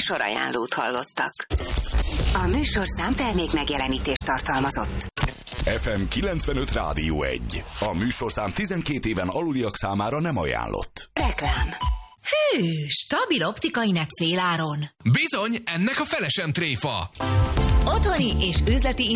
műsorajánlót hallottak. A műsorszám termék megjelenítést tartalmazott. FM 95 Rádió 1. A műsorszám 12 éven aluliak számára nem ajánlott. Reklám. Hű, stabil optikai net féláron. Bizony, ennek a fele sem tréfa. Otthoni és üzleti